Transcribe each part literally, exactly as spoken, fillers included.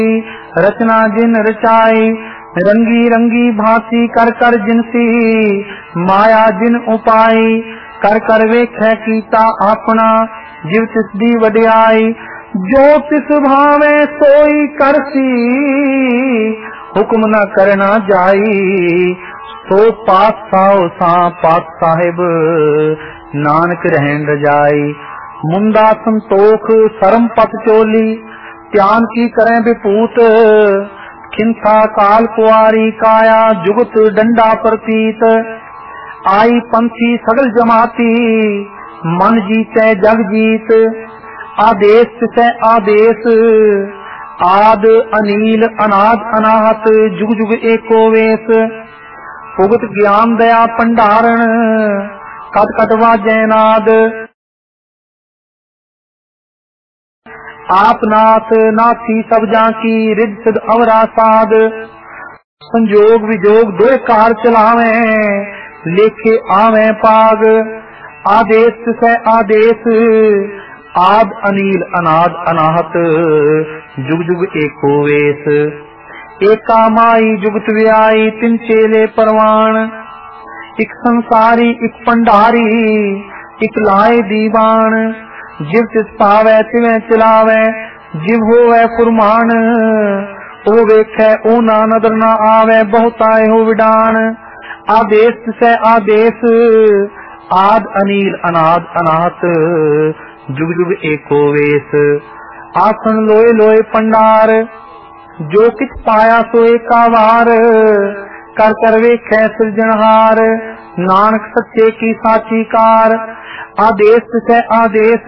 रचना जिन रचाई, रंगी रंगी भांति कर कर जिनसी, माया जिन उपाई, कर कर वेख्या कीता अपना, जिव तिसदी वड्याई। जो तिस भावे सोई करसी, हुक्म न करना जाई, सो पात साओ सा पात साहिब, नानक रहन रजाई। मुंदा संतोख सरम पत चोली, त्यान की करें विपूत, खिंथा काल कुआरी काया, जुगत डंडा प्रतीत। आई पंथी सगल जमाती, मन जीते जग जीत। आदेश से आदेश, आद अनील अनाद अनाहत, जुग जुग एको वेश। भुगत ज्ञान दया भंडारण, कट कट वाजै नाद। आप नाथ नाथी सब जाकी, रिद सिद अवरा साध। संजोग विजोग दो कार चलावे, लेखे आवे पाग। आदेश से आदेश, आद अनील अनाद अनाहत, जुग जुग एको वेश। एका माई जुगत व्याई, तिन चेले परवान। इक संसारी इक पंडारी, इक लाए दीवान। जिव तिस पावै तिवें चलावै, जिव होवै फुरमान। ओ वेखै ओ ना नदर ना आवे, बहुताए हो विडान। आदेश से आदेश, आद अनील अनाद अनाहत, जुग जुग एको वेश। आसन लोए लोए पंडार, जो किछ पाया सो एका वार। कर कर वेखै सृजनहार, नानक सच्चे की साची कार। आदेश से आदेश,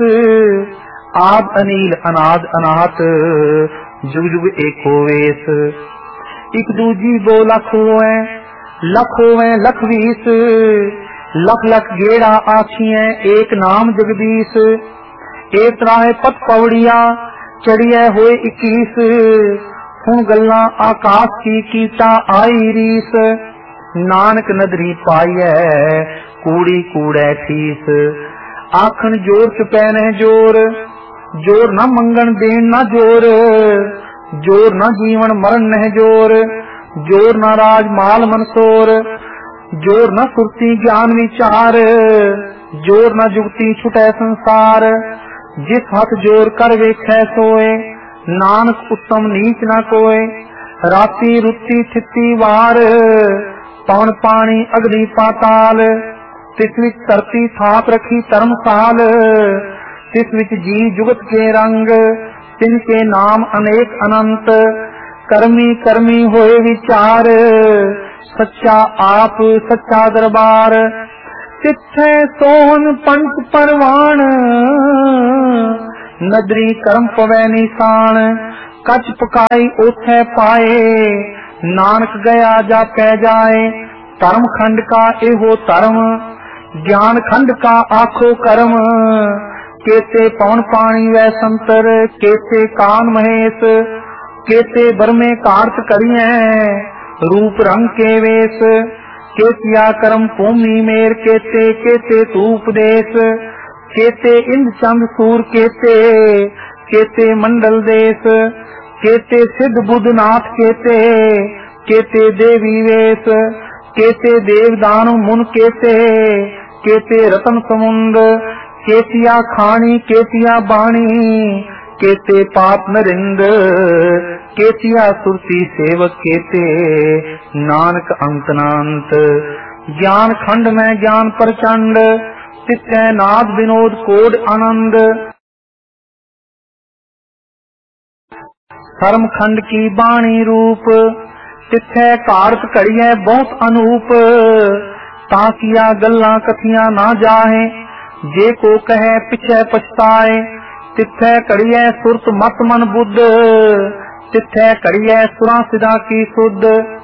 आद अनील अनाद अनाहत, जुग जुग एको वेश। इक दूजी दो लख होवे, लख होवे लख बीस। लख लख गेड़ा आखिए, एक नाम जगदीश। एक राह पत पौड़िया, चढ़िए होए इक्कीस। सुन गल्ला आकाश की कीता आई रीस। नानक नदरी पाइए, कूड़ी कूड़े ठीस। आखन जोर चुपै ने जोर, जोर न मंगन देन न जोर। जोर न जीवन मरण नह जोर, जोर न राज माल मनसोर। जोर न सुरती ज्ञान विचार, जोर न जुगती छुटै संसार। जिस हथ जोर कर वेखै सोए, नानक उत्तम नीच न कोय। राती रुती थिती वार, पवन पानी अग्नि पाताल। तिस विच धरती थाप रखी धर्मसाल। तिस विच जी जुगत के रंग, तिनके नाम अनेक अनंत। कर्मी कर्मी होए विचार, सच्चा आप सच्चा दरबार। तिथे सोहन पंच परवान, नदरी कर्म पवै निशान। कच पकाई ओथे पाए, नानक गया जापै जाए। धर्म खंड का एहो धर्म, ज्ञान खंड का आखो कर्म। केते पवन पानी वै संतर, केते कान महेश। केते बरमे कार्त करिए, रूप रंग के वेश। केतिया कर्म भूमि मेर, केते केते तू उपदेश। केते इंद्र चंद सूर, केते केते मंडल देश। केते सिद्ध बुद्ध नाथ, केते केते देवी वेश। केते देव दानु मुन, केते केते रतन समुंद। केतिया खानी केतिया बाणी, केते पाप नरिंद। केतिया सुरती सेवक, केते नानक अंतनांत। ज्ञान खंड में ज्ञान प्रचंड, तिथे नाद विनोद कोड आनंद। धर्म खंड की बाणी रूप, तिथे कारत करिए बहुत अनूप। ताकिया गल्ला कथिया ना जाहे, जे को कहे पिछे पछताए। तिथे करिए सुरत मत मन बुद्ध, तिथे करिए सुरा सिदा की सुध।